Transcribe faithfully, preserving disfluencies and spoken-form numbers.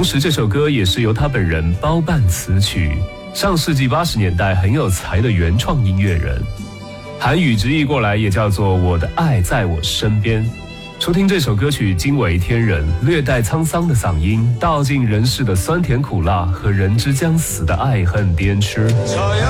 同时这首歌也是由他本人包办词曲，上世纪八十年代很有才的原创音乐人。韩语直译过来也叫做我的爱在我身边。初听这首歌曲惊为天人，略带沧桑的嗓音，道尽人世的酸甜苦辣和人之将死的爱恨颠谲。